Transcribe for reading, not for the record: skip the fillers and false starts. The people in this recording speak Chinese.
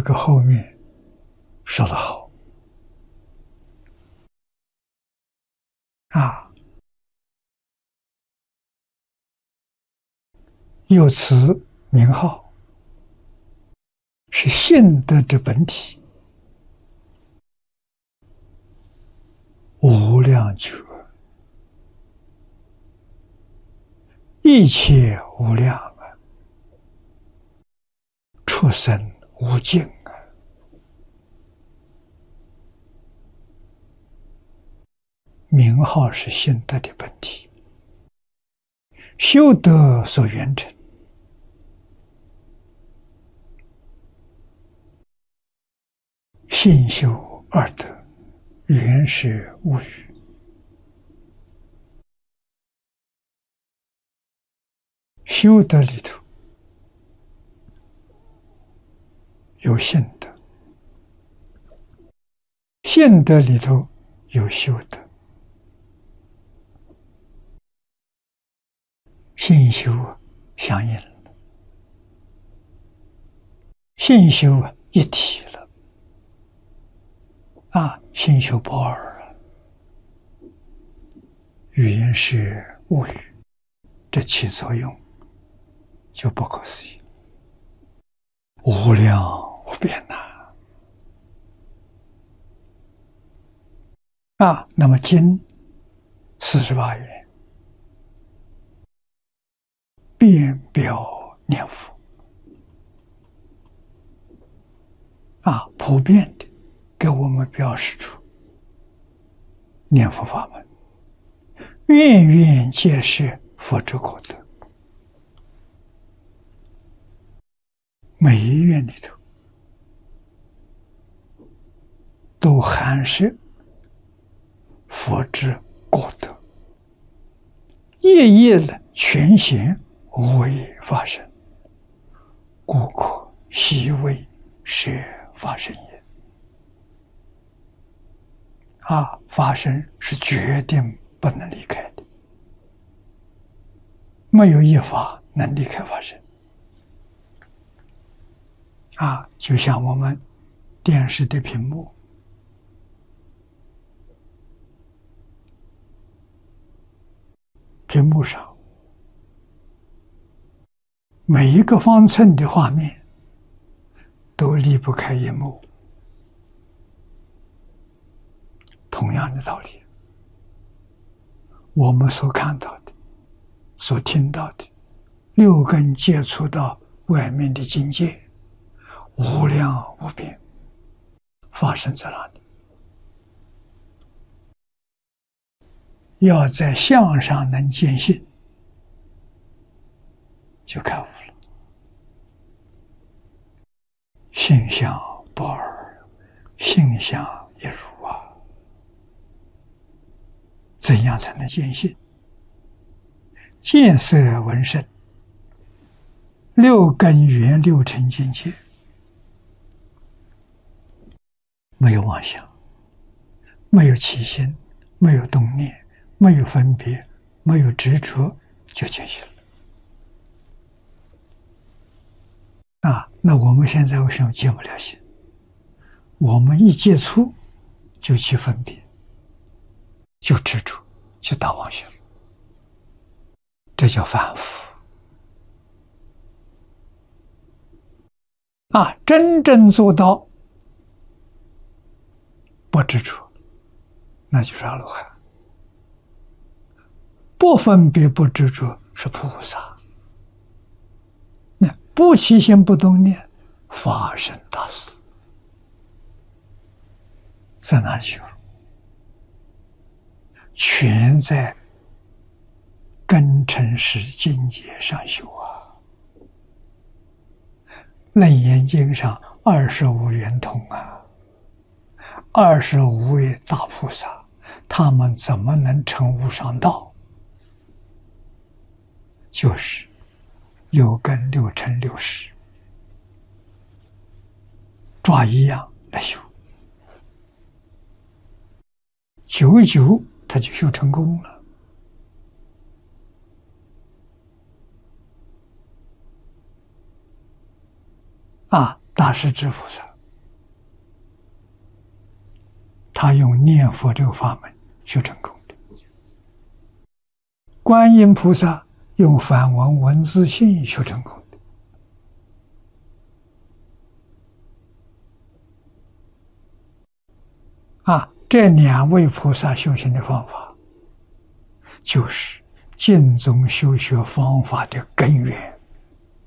个后面说得好啊，有此名号，是信德之本体，无量觉，一切无量啊，畜生无尽啊。名号是信德的本体，修德所缘成，信修二德，原是无语。修德里头有信德，信德里头有修德，信修相应了，信修一体了啊，信修不二了，原是物语，这起作用就不可思议，无量无边呐！啊，那么经48愿，遍表念佛啊，普遍的给我们表示出念佛法门，愿愿皆是佛之果德。每一愿里头都含是佛之果德，夜夜的全显无为发生，故可悉为是发生也。啊，发生是决定不能离开的，没有一法能离开发生。啊，就像我们电视的屏幕，屏幕上每一个方寸的画面都离不开荧幕，同样的道理，我们所看到的、所听到的，六根接触到外面的境界，无量无边，发生在哪里？要在相上能见性，就开悟了。性相不二，性相一如啊！怎样才能见性？见色闻声，六根缘六尘境界，没有妄想，没有起心，没有动念，没有分别，没有执着，就见性了。啊，那我们现在为什么见不了性？我们一接触就去分别，就执着，就打妄想，这叫反复。啊，真正做到不执着，那就是阿罗汉。不分别不执着是菩萨。那不起心不动念，发生大事，在哪里修？全在根尘识境界上修啊！楞严经上25圆通啊，25位大菩萨，他们怎么能成无上道？就是六根六尘六识，抓一样来修，久久他就修成功了。啊，大势至菩萨他用念佛这个法门修成功的。观音菩萨用梵文文字信修成功的。这两位菩萨修行的方法，就是净宗修学方法的根源。